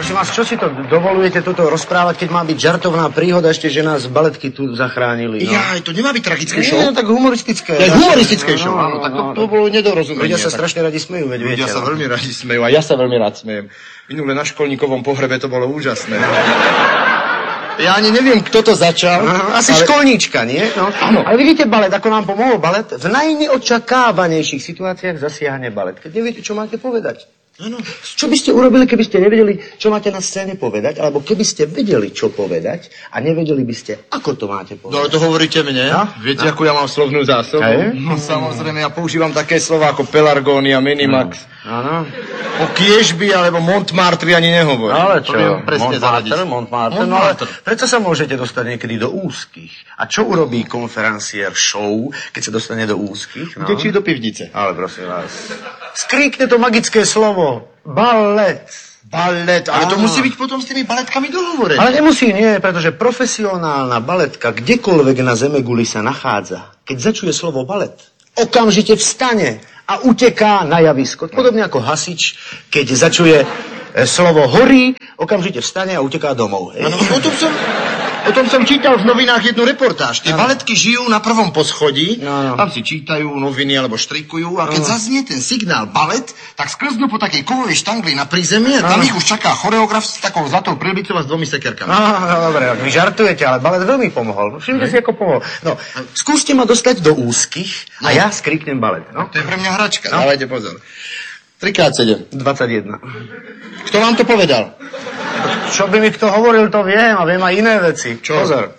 Prosím vás, čo si to dovolujete toto rozprávať, keď má byť žartovná príhoda, ešte, že nás baletky tu zachránili, no? Jaj, to nemá byť tragické show? Nie, no tak humoristické. Ja, humoristické show, áno, tak to bolo nedorozumenie. Ľudia sa strašne radi smejú, veď viete. Ľudia sa veľmi radi smejú a ja sa veľmi rád smejem. Minule na školníkovom pohrebe to bolo úžasné. Ja ani neviem, kto to začal. Asi školníčka, nie? No. Ale vidíte balet, ako nám pomohol balet? V najneočakávanejších situáciách zasiahne balet. Keď neviete, čo máte povedať. Áno. Čo by ste urobili, keby ste nevedeli, čo máte na scéne povedať, alebo keby ste vedeli, čo povedať a nevedeli by ste, ako to máte povedať? No ale to hovoríte mne? No? Viete, akú ja mám slovnú zásobu? No samozrejme, ja používam také slova ako Pelargónia, Minimax. Áno. O Kiežby alebo Montmartre ani nehovorím. Ale čo? Presne Montmartre. No ale prečo sa môžete dostať niekedy do úzkých? A čo urobí konferenciér show, keď sa dostane do úzkých? No? Utečí do pivnice. Ale prosím vás. Skríkne to magické slovo. Balet. Balet, ale to musí byť potom s tými baletkami dohovorené. Ale nemusí, nie, pretože profesionálna baletka kdekoľvek na zemeguli sa nachádza. Keď začuje slovo balet, okamžite vstane a uteká na javisko. Podobne ako hasič, keď začuje slovo horí, okamžite vstane a uteká domov. Áno, o tom som čítal v novinách jednu reportáž. Tie baletky žijú na prvom poschodí, tam si čítajú noviny alebo štrikujú a keď zaznie ten signál balet, tak sklznú po takej kovovej štangli na prízemie a tam ich už čaká choreograf s takou zlatou prilbicou a s 2 sekerkami. No, dobre, vy žartujete, ale balet veľmi pomohol. Všimnite si, ako pomohol. No, skúste ma dostať do úzkých a ja skriknem balet. No? To je pre mňa hračka, dávajte pozor. 3x7. 21. Kto vám to povedal? Čo by mi kto hovoril, to viem a viem aj iné veci. Čo? Pozor.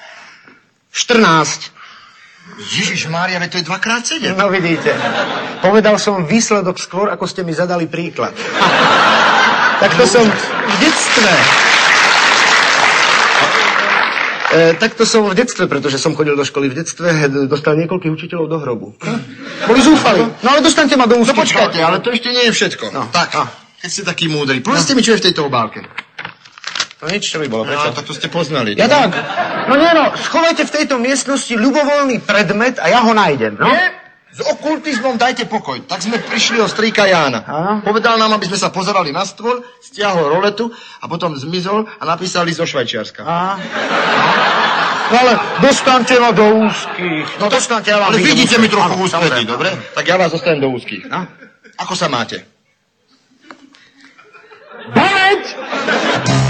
14. Ježišmária, veď to je 2x7. No vidíte. Povedal som výsledok skôr, ako ste mi zadali príklad. Tak to som v detstve. Takto som v detstve, pretože som chodil do školy v detstve, dostal niekoľkých učiteľov do hrobu. Boli zúfali. No ale dostaňte ma do úzkých. No počkajte, ale to ešte nie je všetko. No, tak, keď ste taký múdry, povedzte mi, čo je v tejto obálke. No nič, čo by bolo, prečo? No, tak to ste poznali. Ja tak. No nie, no, schovajte v tejto miestnosti ľubovoľný predmet a ja ho nájdem, no? Nie? S okultizmom dajte pokoj. Tak sme prišli od strýka Jána. Povedal nám, aby sme sa pozerali na stôl, stiahol roletu a potom zmizol a napísali zo Švajčiarska. No ale dostaňte ma do úzkých. No dostaňte, ja vám ale vidíte mi trochu ústretí, dobre? Tak ja vás dostanem do úzkých. Ako sa máte? Balet!